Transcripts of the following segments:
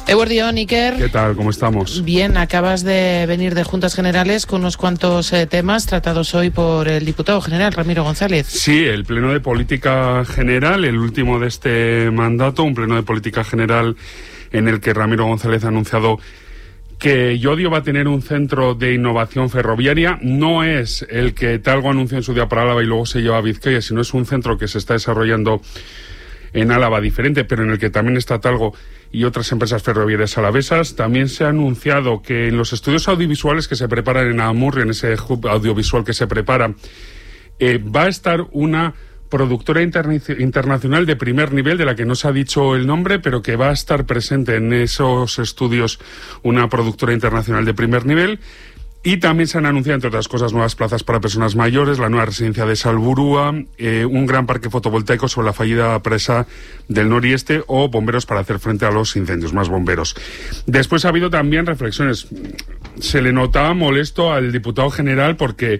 Eguardión, Iker. ¿Qué tal? ¿Cómo estamos? Bien, acabas de venir de Juntas Generales con unos cuantos temas tratados hoy por el diputado general Ramiro González. Sí, el Pleno de Política General, el último de este mandato, un Pleno de Política General en el que Ramiro González ha anunciado que Llodio va a tener un centro de innovación ferroviaria. No es el que Talgo anunció en su día para Álava y luego se lleva a Vizcaya, sino es un centro que se está desarrollando en Álava diferente, pero en el que también está Talgo y otras empresas ferroviarias alavesas. También se ha anunciado que en los estudios audiovisuales que se preparan en Amurrio, en ese hub audiovisual que se prepara, va a estar una productora internacional de primer nivel, de la que no se ha dicho el nombre, pero que va a estar presente en esos estudios, una productora internacional de primer nivel. Y también se han anunciado, entre otras cosas, nuevas plazas para personas mayores, la nueva residencia de Salburua, un gran parque fotovoltaico sobre la fallida presa del Norieste o bomberos para hacer frente a los incendios, más bomberos. Después ha habido también reflexiones. Se le notaba molesto al diputado general porque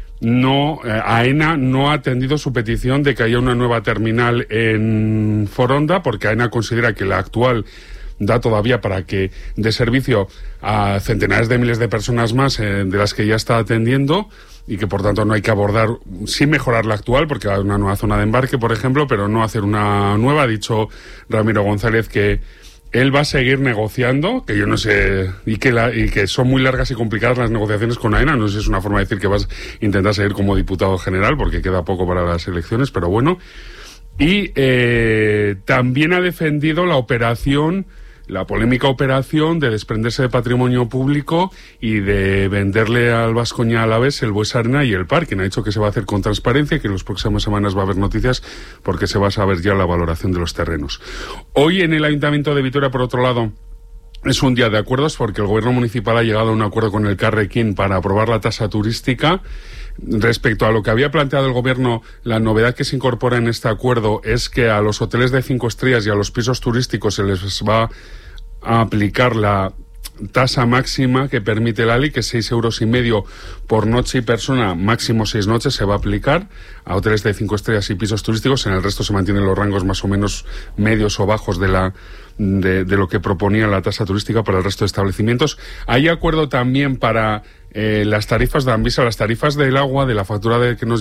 AENA no ha atendido su petición de que haya una nueva terminal en Foronda, porque AENA considera que la actual da todavía para que dé servicio a centenares de miles de personas más de las que ya está atendiendo, y que por tanto no hay que abordar, sí mejorar la actual, porque hay una nueva zona de embarque, por ejemplo, pero no hacer una nueva. Ha dicho Ramiro González que él va a seguir negociando, que yo no sé, y que son muy largas y complicadas las negociaciones con AENA. No sé si es una forma de decir que vas a intentar seguir como diputado general, porque queda poco para las elecciones, pero bueno. Y también ha defendido la polémica operación de desprenderse de patrimonio público y de venderle al Baskonia Alavés el Buesa Arena y el parking. Ha dicho que se va a hacer con transparencia y que en las próximas semanas va a haber noticias, porque se va a saber ya la valoración de los terrenos. Hoy en el Ayuntamiento de Vitoria, por otro lado, es un día de acuerdos, porque el Gobierno municipal ha llegado a un acuerdo con el Carrequín para aprobar la tasa turística. Respecto a lo que había planteado el Gobierno, la novedad que se incorpora en este acuerdo es que a los hoteles de 5 estrellas y a los pisos turísticos se les va a aplicar la tasa máxima que permite la ley, que es 6,5 € por noche y persona, máximo 6 noches se va a aplicar a hoteles de 5 estrellas y pisos turísticos. En el resto se mantienen los rangos más o menos medios o bajos de lo que proponía la tasa turística para el resto de establecimientos. Hay acuerdo también para las tarifas de Anvisa, las tarifas del agua, de la factura que nos